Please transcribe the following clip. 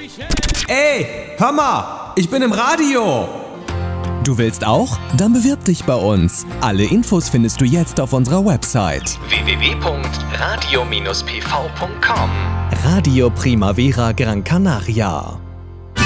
Ey, hör mal, ich bin im Radio. Du willst auch? Dann bewirb dich bei uns. Alle Infos findest du jetzt auf unserer Website www.radio-pv.com. Radio Primavera Gran Canaria.